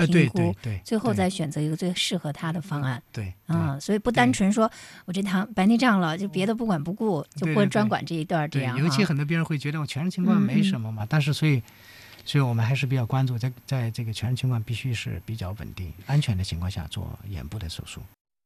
评估， 对， 最后再选择一个最适合他的方案。 对， 所以不单纯说我这趟白内障了，就别的不管不顾，就专管这一段这样。 尤其很多病人会觉得我全身情况没什么嘛，但是所以我们还是比较关注在这个全身情况必须是比较稳定、安全的情况下做眼部的手术。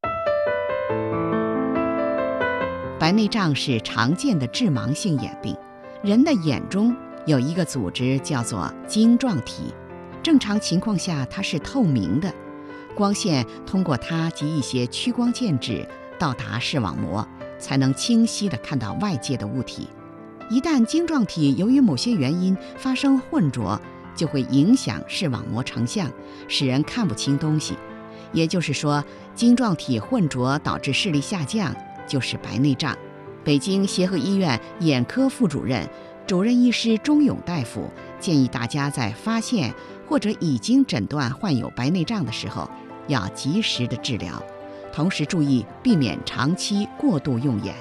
白内障是常见的致盲性眼病，人的眼中有一个组织叫做晶状体，正常情况下它是透明的，光线通过它及一些屈光介质到达视网膜，才能清晰地看到外界的物体。一旦晶状体由于某些原因发生混浊，就会影响视网膜成像，使人看不清东西。也就是说，晶状体混浊导致视力下降，就是白内障。北京协和医院眼科副主任、主任医师钟勇大夫建议大家在发现或者已经诊断患有白内障的时候，要及时的治疗，同时注意避免长期过度用眼。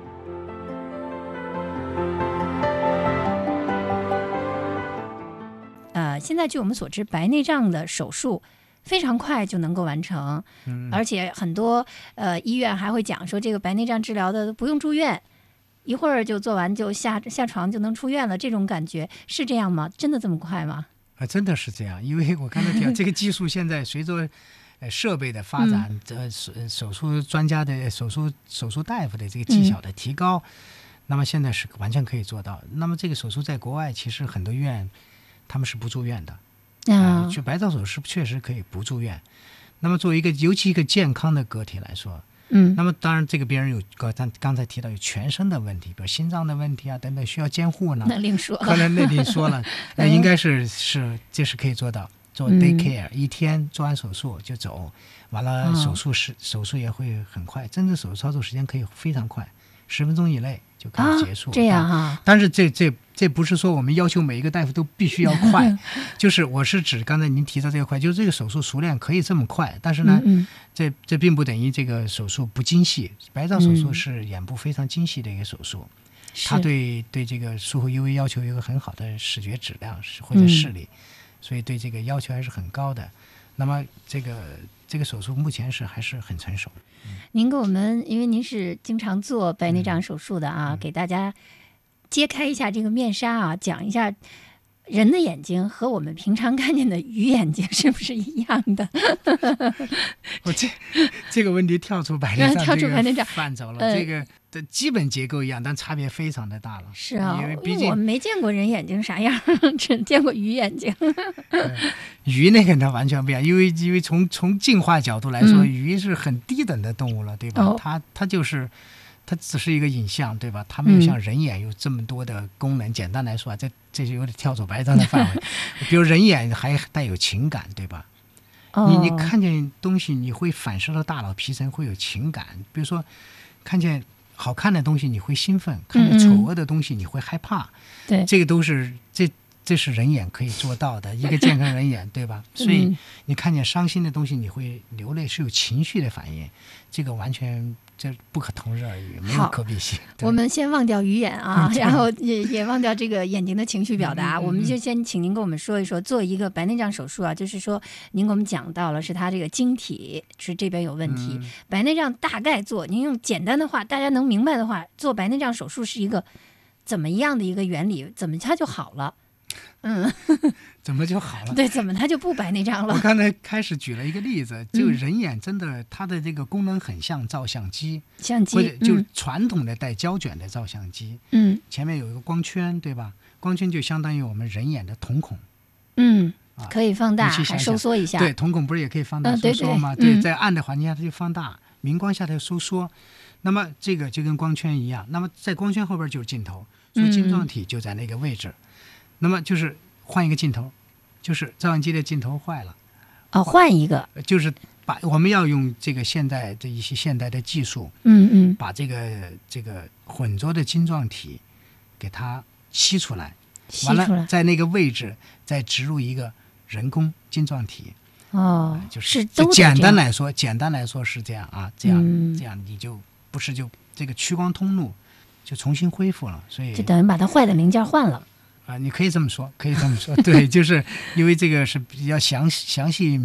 现在据我们所知，白内障的手术非常快就能够完成，而且很多医院还会讲说，这个白内障治疗的不用住院，一会儿就做完就下床就能出院了，这种感觉是这样吗？真的这么快吗？ 真的是这样，因为我刚才提到这个技术现在随着设备的发展，手术专家的手术大夫的这个技巧的提高，那么现在是完全可以做到。那么这个手术在国外其实很多医院他们是不住院的，就白照手术确实可以不住院。那么作为尤其一个健康的个体来说，那么当然这个病人有刚才提到有全身的问题，比如心脏的问题啊等等，需要监护呢， 那另说了， 可能那另说了，那应该是这是可以做到，做 day care，一天做完手术就走，完了手术也会很快，真正手术操作时间可以非常快，10分钟以内就可以结束。 这样啊？但是这不是说我们要求每一个大夫都必须要快，就是我是指刚才您提到这个快，就是这个手术熟练可以这么快，但是呢，这并不等于这个手术不精细。白照手术是眼部非常精细的一个手术，它对这个术后 UV 要求有一个很好的视觉质量或者视力，所以对这个要求还是很高的。那么这个手术目前还是很成熟。 您给我们，因为您是经常做白内障手术的啊，给大家揭开一下这个面纱啊，讲一下人的眼睛和我们平常看见的鱼眼睛是不是一样的？ 我这个问题跳出白内障范畴了，这个的基本结构一样，但差别非常的大了。 是啊， 因为毕竟我没见过人眼睛啥样，只见过鱼眼睛。 鱼那个它完全不一样，因为从进化角度来说，鱼是很低等的动物了，对吧？它只是一个影像，对吧？它没有像人眼有这么多的功能。简单来说啊，这就有点跳出白内障的范围。比如人眼还带有情感，对吧？你看见东西，你会反射到大脑皮层，会有情感。比如说，看见好看的东西你会兴奋，看见丑恶的东西你会害怕。 对， 这个都是这是人眼可以做到的，一个健康人眼，对吧？所以你看见伤心的东西你会流泪，是有情绪的反应，这个完全这不可同日而语，没有可比性。 我们先忘掉鱼眼啊，然后也忘掉这个眼睛的情绪表达，我们就先请您跟我们说一说，做一个白内障手术啊，就是说您给我们讲到了是它这个晶体是这边有问题，白内障大概做，您用简单的话大家能明白的话，做白内障手术是一个怎么样的一个原理，怎么它就好了？ 怎么就好了？ 对，怎么它就不白内障了？ 我刚才开始举了一个例子，就人眼真的它的这个功能很像照相机，或者就传统的带胶卷的照相机，前面有一个光圈，对吧？光圈就相当于我们人眼的瞳孔， 可以放大还收缩一下。 对，瞳孔不是也可以放大收缩吗？对，在暗的环境下它就放大，明光下它就收缩。那么这个就跟光圈一样，那么在光圈后边就是镜头，所以晶状体就在那个位置。那么就是换一个镜头，就是照相机的镜头坏了， 换一个， 就是我们要用这个现代的一些现代的技术，把这个混浊的晶状体给它吸出来，完了在那个位置再植入一个人工晶状体。就是简单来说是这样啊，这样你就不是就这个屈光通路就重新恢复了，所以就等于把它坏的零件换了。 你可以这么说，对，就是因为这个是比较详细